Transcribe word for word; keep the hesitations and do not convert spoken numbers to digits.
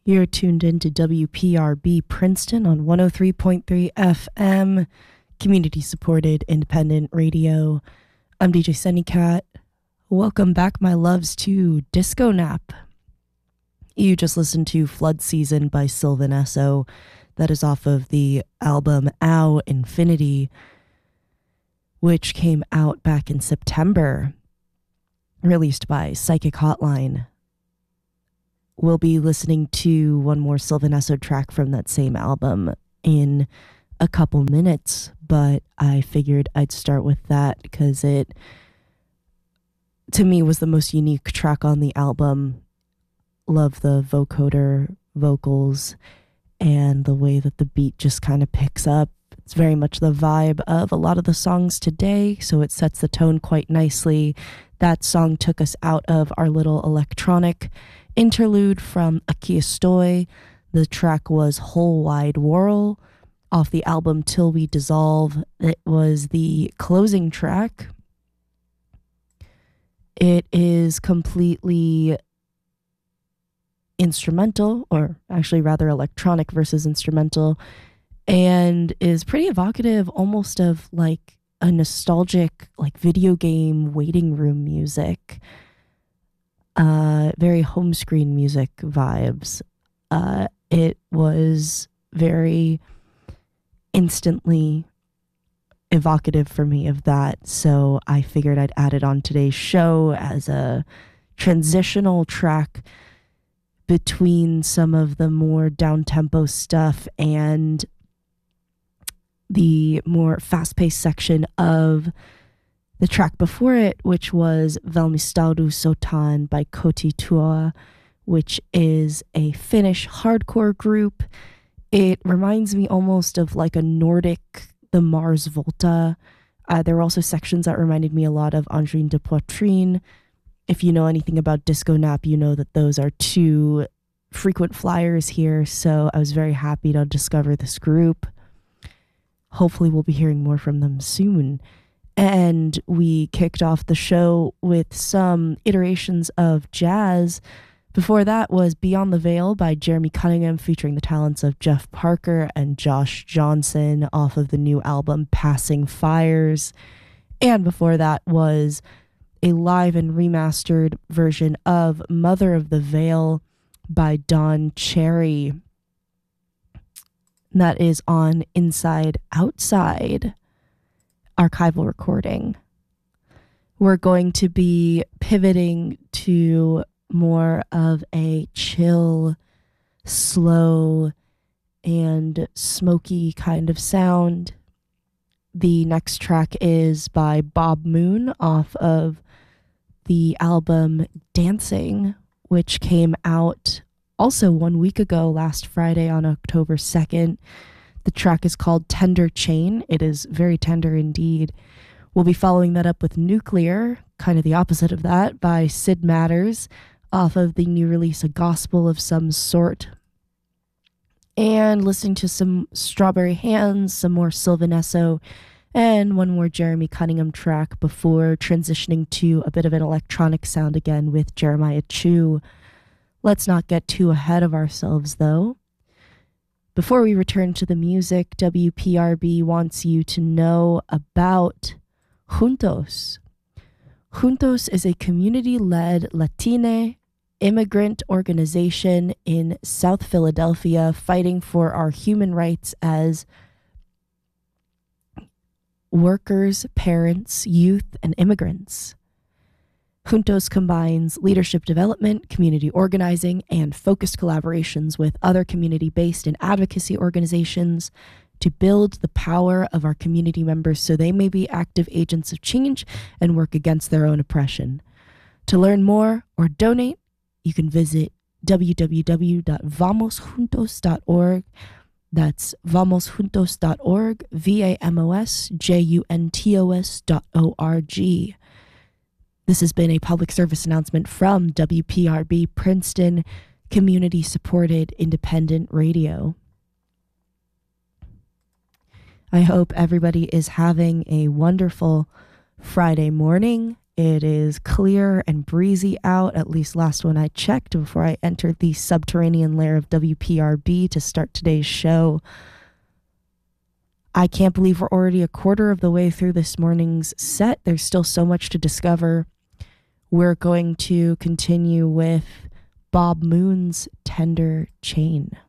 You're tuned in to W P R B Princeton on one oh three point three F M, community-supported independent radio. I'm D J Sunnycat. Welcome back, my loves, to Disco Nap. You just listened to Flood Season by Sylvan Esso. That is off of the album Ow Infinity, which came out back in September, released by Psychic Hotline. We'll be listening to one more Sylvan Esso track from that same album in a couple minutes, but I figured I'd start with that because it, to me, was the most unique track on the album. Love the vocoder vocals and the way that the beat just kind of picks up. It's very much the vibe of a lot of the songs today, so it sets the tone quite nicely. That song took us out of our little electronic interlude from Aquí Estoy. The track was Whole Wide Whirl off the album Till We Dissolve. It was the closing track. It is completely instrumental, or actually rather electronic versus instrumental, and is pretty evocative, almost of like a nostalgic like video game waiting room music. Uh, very home screen music vibes. Uh, it was very instantly evocative for me of that, so I figured I'd add it on today's show as a transitional track between some of the more down-tempo stuff and the more fast-paced section of the track before it, which was Valmistaudu Sotan by Koti Tuoa, which is a Finnish hardcore group. It reminds me almost of like a Nordic, the Mars Volta. Uh, there were also sections that reminded me a lot of Andrine de Poitrine. If you know anything about Disco Nap, you know that those are two frequent flyers here, so I was very happy to discover this group. Hopefully we'll be hearing more from them soon. And we kicked off the show with some iterations of jazz. Before that was Beyond the Veil by Jeremy Cunningham, featuring the talents of Jeff Parker and Josh Johnson off of the new album Passing Fires. And before that was a live and remastered version of Mother of the Veil by Don Cherry. That is on Inside Outside archival recording. We're going to be pivoting to more of a chill, slow, and smoky kind of sound. The next track is by Bob Moon off of the album Dancing, which came out also one week ago, last Friday on October second. The track is called Tender Chain. It is very tender indeed. We'll be following that up with Nuclear, kind of the opposite of that, by Sid Matters, off of the new release A Gospel of Some Sort. And listening to some Strawberry Hands, some more Sylvan Esso, and one more Jeremy Cunningham track before transitioning to a bit of an electronic sound again with Jeremiah Chu. Let's not get too ahead of ourselves, though. Before we return to the music, W P R B wants you to know about Juntos. Juntos is a community-led Latina immigrant organization in South Philadelphia fighting for our human rights as workers, parents, youth, and immigrants. Juntos combines leadership development, community organizing, and focused collaborations with other community-based and advocacy organizations to build the power of our community members so they may be active agents of change and work against their own oppression. To learn more or donate, you can visit w w w dot vamos juntos dot org. That's vamos juntos dot org, V A M O S J U N T O S dot O R G. This has been a public service announcement from W P R B Princeton, community-supported independent radio. I hope everybody is having a wonderful Friday morning It is clear and breezy out, at least last when I checked before I entered the subterranean lair of W P R B to start today's show. I can't believe we're already a quarter of the way through this morning's set. There's still so much to discover. We're going to continue with Bob Moon's Tender Chain.